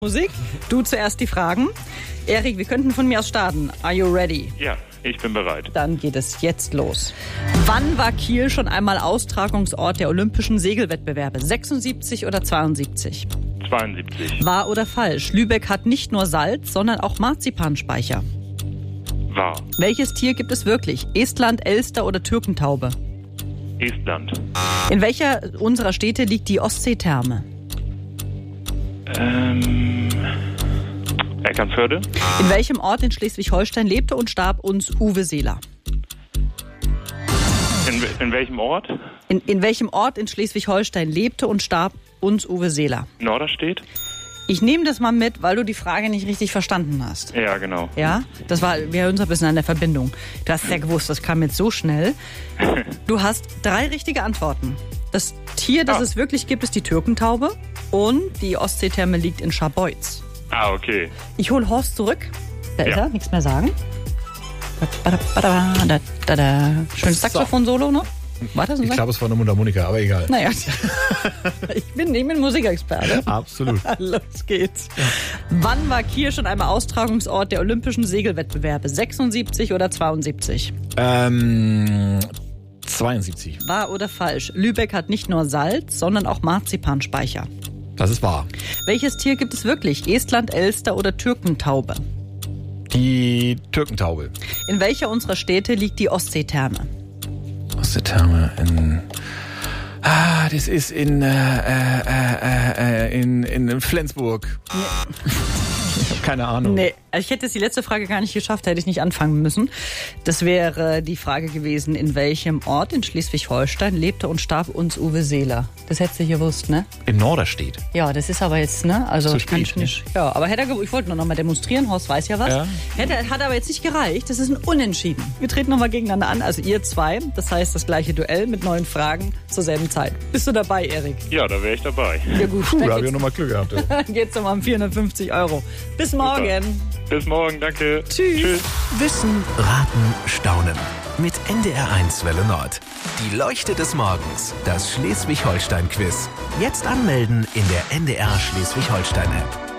Musik. Du zuerst die Fragen. Erik, wir könnten von mir aus starten. Are you ready? Ja, ich bin bereit. Dann geht es jetzt los. Wann war Kiel schon einmal Austragungsort der Olympischen Segelwettbewerbe? 76 oder 72? 72. Wahr oder falsch? Lübeck hat nicht nur Salz, sondern auch Marzipanspeicher. Wahr. Welches Tier gibt es wirklich? Estland, Elster oder Türkentaube? Estland. In welcher unserer Städte liegt die Ostseetherme? Eckernförde. In welchem Ort in Schleswig-Holstein lebte und starb uns Uwe Seeler? In welchem Ort? In welchem Ort in Schleswig-Holstein lebte und starb uns Uwe Seeler? Norderstedt? Ich nehme das mal mit, weil du die Frage nicht richtig verstanden hast. Ja, genau. Ja? Wir hören uns ein bisschen an der Verbindung. Du hast es ja gewusst, das kam jetzt so schnell. Du hast 3 richtige Antworten. Das Tier, das es wirklich gibt, ist die Türkentaube. Und die Ostseetherme liegt in Scharbeutz. Ah, okay. Ich hole Horst zurück. Da ist er, nichts mehr sagen. Schönes Saxophon-Solo noch. War das Ich glaube, es war eine Mundharmonika, aber egal. Naja, ich bin Musikexperte. Absolut. Los geht's. Ja. Wann war Kiel schon einmal Austragungsort der Olympischen Segelwettbewerbe? 76 oder 72? 72. Wahr oder falsch? Lübeck hat nicht nur Salz, sondern auch Marzipanspeicher. Das ist wahr. Welches Tier gibt es wirklich? Estland, Elster oder Türkentaube? Die Türkentaube. In welcher unserer Städte liegt die Ostseetherme? Ostseetherme das ist in Flensburg. Ja. Ich habe keine Ahnung. Nee, ich hätte jetzt die letzte Frage gar nicht geschafft, hätte ich nicht anfangen müssen. Das wäre die Frage gewesen, in welchem Ort in Schleswig-Holstein lebte und starb uns Uwe Seeler? Das hättest du gewusst, ne? In Norderstedt. Ja, das ist aber jetzt, ne? Also so ich kann spät, nicht. Ja, aber ich wollte nur noch mal demonstrieren, Horst weiß ja was. Ja. Hat aber jetzt nicht gereicht, das ist ein Unentschieden. Wir treten noch mal gegeneinander an, also ihr 2, das heißt das gleiche Duell mit 9 Fragen zur selben Zeit. Bist du dabei, Erik? Ja, da wäre ich dabei. Ja gut, da habe ich nochmal Glück gehabt. Dann geht's nochmal um 450 €. Bis morgen. Super. Bis morgen, danke. Tschüss. Wissen, raten, staunen. Mit NDR1 Welle Nord. Die Leuchte des Morgens. Das Schleswig-Holstein-Quiz. Jetzt anmelden in der NDR Schleswig-Holstein-App.